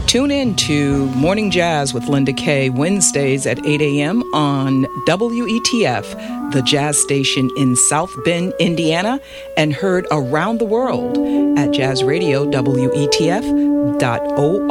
Tune in to Morning Jazz with Linda Kay, Wednesdays at 8 a.m. on WETF, the jazz station in South Bend, Indiana, and heard around the world at jazzradiowetf.org.